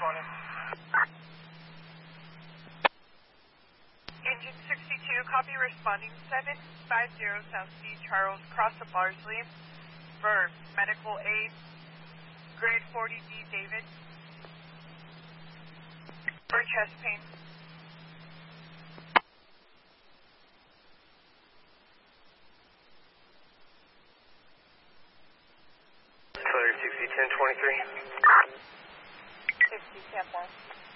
Engine 62, copy responding 750 South C. Charles, cross of Barsley. Verb, medical aid, grade 40D, David. For chest pain. Clear 601023. 60, 10-4.